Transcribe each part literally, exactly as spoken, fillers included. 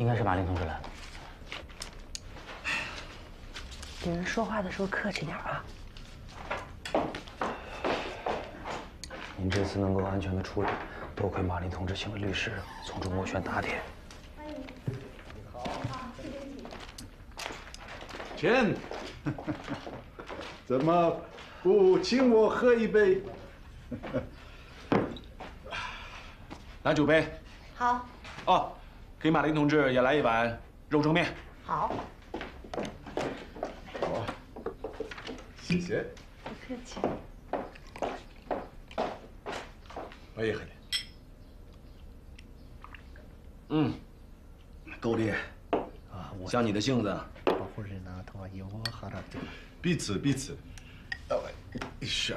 应该是马林同志来。 给人说话的时候客气点啊。 您这次能够安全的出来，多亏马林同志请了律师，从中斡旋打点。 你好，谢谢你。 钱，怎么不请我喝一杯？ 拿酒杯。 好。 哦，给马林同志也来一碗肉粥面。 好。 好，谢谢。 不客气。 Поехали. 嗯， 够力啊！像你的性子， 彼此彼此。Давай еще。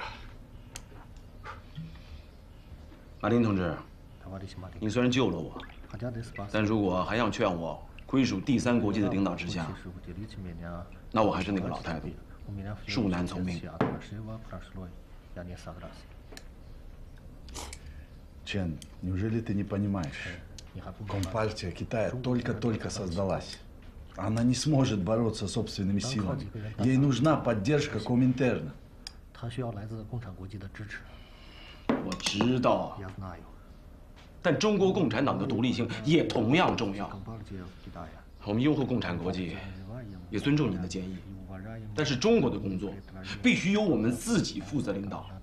马林同志，你虽然救了我，但如果还想劝我归属第三国际的领导之下，那我还是那个老态度，恕难从命。 Чен, неужели ты не понимаешь? Компартия Китая только-только создалась. Она не сможет бороться собственными силами. Ей нужна поддержка Коминтерна. 她需要来自共产国际的支持。 我知道啊，但中国共产党的独立性也同样重要。我们拥护共产国际，也尊重您的建议，但是中国的工作必须由我们自己负责领导。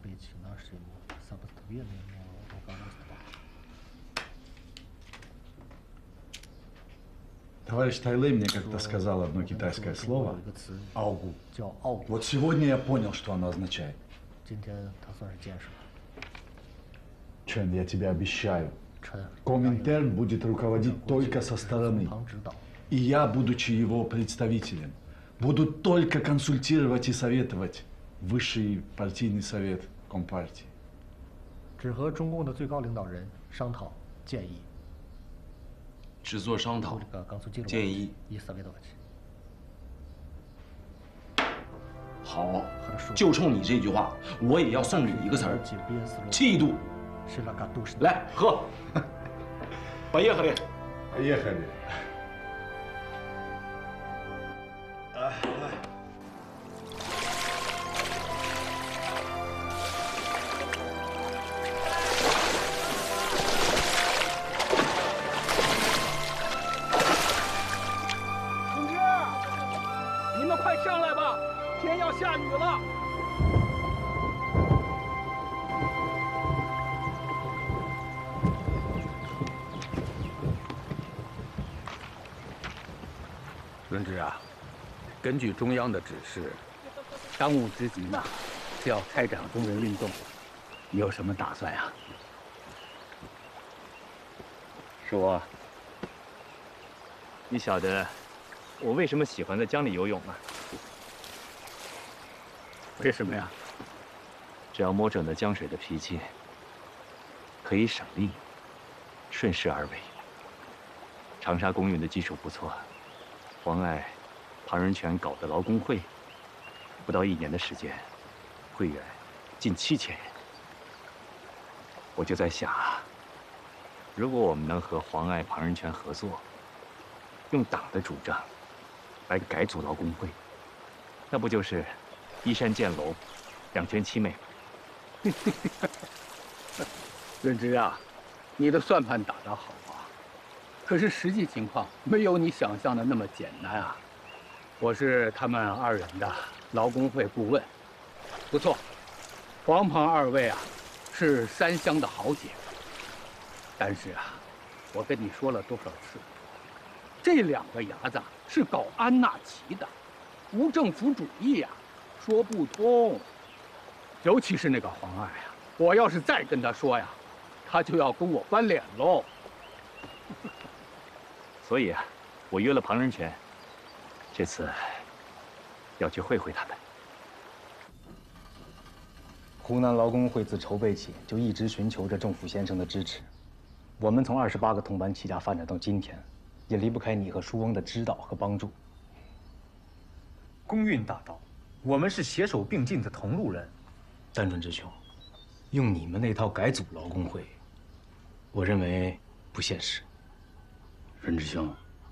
Товарищ Тайлей мне как-то сказал одно китайское слово «аугу». Вот сегодня я понял, что оно означает. Чен, я тебе обещаю, Коминтерн будет руководить только со стороны. И я, будучи его представителем, буду только консультировать и советовать высший партийный совет Компартии. 只和中共的最高领导人商讨建议。 只做商讨、建议。好，就冲你这句话，我也要送你一个词儿：气度。来，喝。Поехали。 Поехали。 下雨了。 润之啊，根据中央的指示，当务之急呢是要开展工人运动，你有什么打算呀？ 叔，你晓得我为什么喜欢在江里游泳吗？ 为什么呀？ 只要摸准了江水的脾气，可以省力，顺势而为。长沙工运的基础不错，黄爱、庞仁泉搞的劳工会，不到一年的时间，会员近七千人。我就在想啊，如果我们能和黄爱、庞仁泉合作，用党的主张来改组劳工会，那不就是？ 依山建楼，两全其美。 润之啊，你的算盘打得好啊，可是实际情况没有你想象的那么简单啊。我是他们二人的劳工会顾问，不错，黄庞二位啊是三湘的豪杰。但是啊，我跟你说了多少次，这两个伢子是搞安纳旗的，无政府主义呀、啊。 说不通，尤其是那个黄爱呀，我要是再跟他说呀，他就要跟我翻脸喽。 所以啊，我约了庞仁泉，这次要去会会他们。 湖南劳工会自筹备起就一直寻求着政府先生的支持，我们从二十八个同班起家发展到今天，也离不开你和叔翁的指导和帮助。 工运大道。 我们是携手并进的同路人， 但润之兄，用你们那套改组劳工会，我认为不现实。 润之兄，